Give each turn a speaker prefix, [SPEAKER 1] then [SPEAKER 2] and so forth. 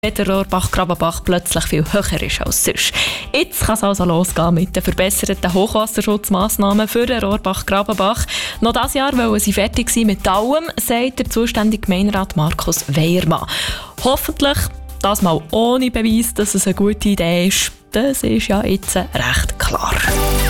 [SPEAKER 1] der Rohrbach-Grabenbach plötzlich viel höher ist als sonst. Jetzt kann es also losgehen mit den verbesserten Hochwasserschutzmaßnahmen für den Rohrbach-Grabenbach. Noch dieses Jahr wollen sie fertig sein mit allem, sagt der zuständige Gemeinderat Markus Weiermann. Hoffentlich das mal ohne Beweis, dass es eine gute Idee ist. Das ist ja jetzt recht klar.